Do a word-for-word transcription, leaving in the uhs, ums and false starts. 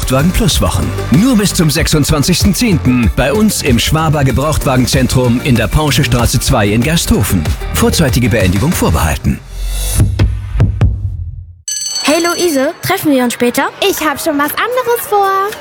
Gebrauchtwagen Plus Wochen. Nur bis zum sechsundzwanzigsten zehnten bei uns im Schwaber Gebrauchtwagenzentrum in der Porschestraße zwei in Gersthofen. Vorzeitige Beendigung vorbehalten. Hey Luise, treffen wir uns später? Ich hab schon was anderes vor.